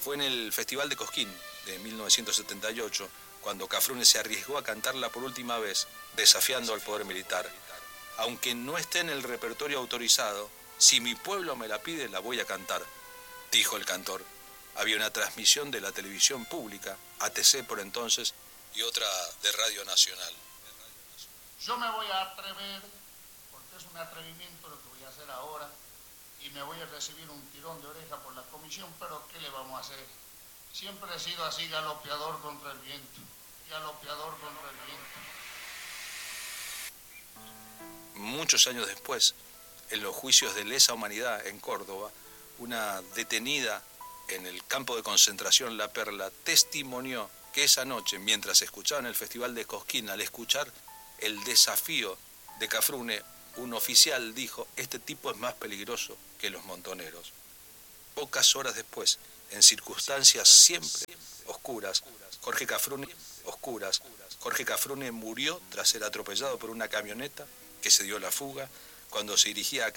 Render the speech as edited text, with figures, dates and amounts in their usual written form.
Fue en el Festival de Cosquín de 1978 cuando Cafrune se arriesgó a cantarla por última vez, desafiando al poder militar. Aunque no esté en el repertorio autorizado, si mi pueblo me la pide, la voy a cantar, dijo el cantor. Había una transmisión de la televisión pública, ATC por entonces, y otra de Radio Nacional. Yo me voy a atrever, porque es un atrevimiento lo que voy a hacer ahora, y me voy a recibir un tirón de oreja por la comisión, pero ¿qué le vamos a hacer? Siempre he sido así, galopeador contra el viento, galopeador contra el viento. Muchos años después, en los juicios de lesa humanidad en Córdoba, una detenida en el campo de concentración La Perla testimonió que esa noche, mientras escuchaban el Festival de Cosquín, al escuchar el desafío de Cafrune, un oficial dijo: este tipo es más peligroso que los montoneros. Pocas horas después, en circunstancias siempre oscuras, Jorge Cafrune murió tras ser atropellado por una camioneta que se dio la fuga cuando se dirigía a